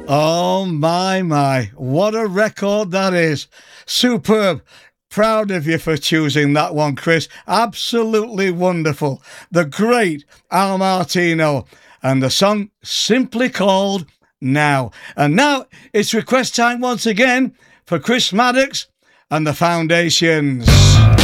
Oh, my. What a record that is. Superb. Proud of you for choosing that one, Chris. Absolutely wonderful. The great Al Martino. And the song simply called Now. And now it's request time once again for Chris Maddox and the Foundations.